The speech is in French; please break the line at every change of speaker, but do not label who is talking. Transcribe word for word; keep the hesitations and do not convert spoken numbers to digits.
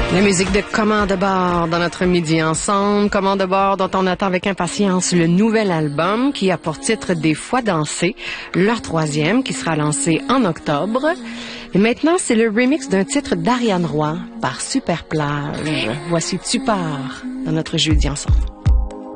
La musique de Commande bord dans notre midi ensemble. Commande bord dont on attend avec impatience le nouvel album qui a pour titre Des fois dansé, leur troisième qui sera lancé en octobre. Et maintenant, c'est le remix d'un titre d'Ariane Roy par Superplage. Voici Tu pars dans notre jeudi ensemble.